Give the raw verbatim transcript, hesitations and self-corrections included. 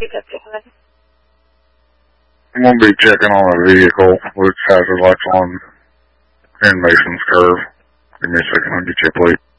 you get to ahead? I'm going to be checking on a vehicle which has a lights on in Mason's Curve. Give me a second, I'll get you a plate.